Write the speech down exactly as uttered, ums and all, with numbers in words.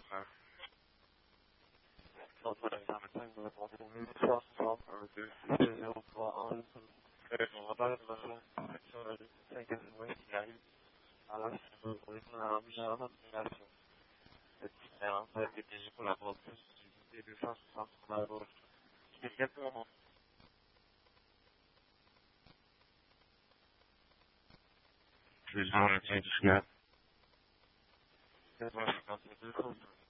frère. Dans le matin, il m'a demandé pour mille trois cent soixante-deux, six zéro trois un. Et on va pas le faire sur le cinq S qui arrive. Alors, je veux répondre à un milliard d'applications. Cette différence a été payée pour la vente du deux cent soixante pour la gauche. C'est exactement. Je vais dire un petit industriel. C'est moi, je suis deux cent soixante.